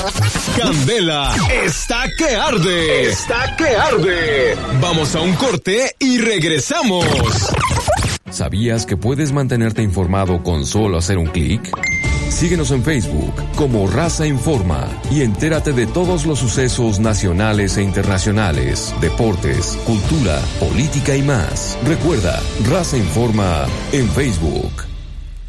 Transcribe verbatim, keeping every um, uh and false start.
Candela está que arde. Está que arde. Vamos a un corte y regresamos. ¿Sabías que puedes mantenerte informado con solo hacer un clic? Síguenos en Facebook como Raza Informa y entérate de todos los sucesos nacionales e internacionales, deportes, cultura, política y más. Recuerda, Raza Informa en Facebook.